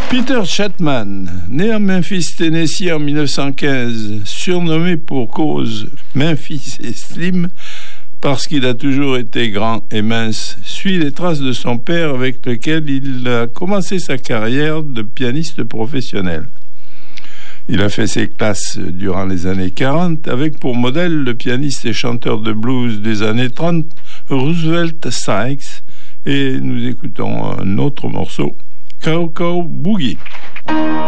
Peter Chatman, né à Memphis, Tennessee en 1915, surnommé pour cause Memphis et Slim, parce qu'il a toujours été grand et mince, suit les traces de son père avec lequel il a commencé sa carrière de pianiste professionnel. Il a fait ses classes durant les années 40 avec pour modèle le pianiste et chanteur de blues des années 30, Roosevelt Sykes, et nous écoutons un autre morceau, Cow Cow Boogie.